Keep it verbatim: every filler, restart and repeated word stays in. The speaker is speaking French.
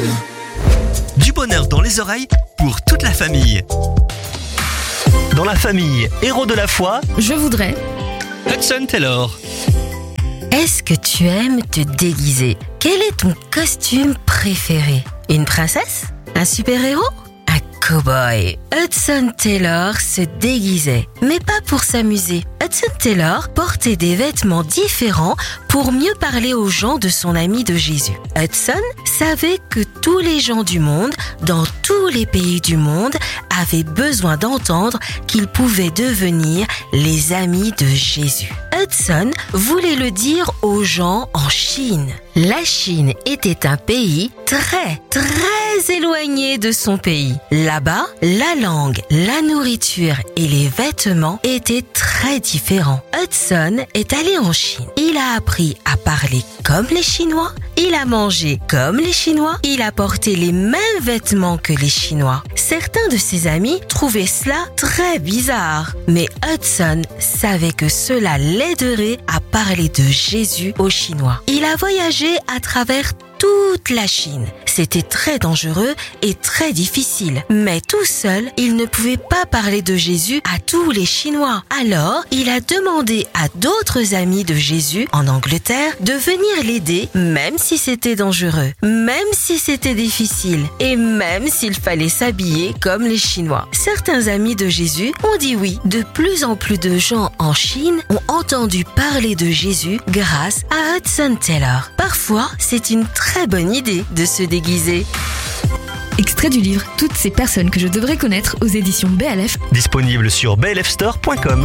Du bonheur dans les oreilles pour toute la famille. Dans la famille Héros de la foi, Je voudrais. Hudson Taylor. Est-ce que tu aimes te déguiser? Quel est ton costume préféré? Une princesse? Un super-héros? Un cow-boy? Hudson Taylor se déguisait, mais pas pour s'amuser. Hudson Taylor portait des vêtements différents pour mieux parler aux gens de son ami de Jésus. Hudson savait que tous les gens du monde, dans tous les pays du monde, avaient besoin d'entendre qu'ils pouvaient devenir les amis de Jésus. Hudson voulait le dire aux gens en Chine. La Chine était un pays très, très éloigné de son pays. Là-bas, la langue, la nourriture et les vêtements étaient très différents. Hudson est allé en Chine. Il a appris à parler comme les Chinois. Il a mangé comme les Chinois. Il a porté les mêmes vêtements que les Chinois. Certains de ses amis trouvaient cela très bizarre. Mais Hudson savait que cela l'aiderait à parler de Jésus aux Chinois. Il a voyagé à travers toute la Chine. C'était très dangereux et très difficile. Mais tout seul, il ne pouvait pas parler de Jésus à tous les Chinois. Alors, il a demandé à d'autres amis de Jésus en Angleterre de venir l'aider, même si c'était dangereux, même si c'était difficile et même s'il fallait s'habiller comme les Chinois. Certains amis de Jésus ont dit oui. De plus en plus de gens en Chine ont entendu parler de Jésus grâce à Hudson Taylor. Parfois, c'est une très bonne idée de se déguiser. Extrait du livre Toutes ces personnes que je devrais connaître aux éditions B L F. Disponible sur b l f store point com.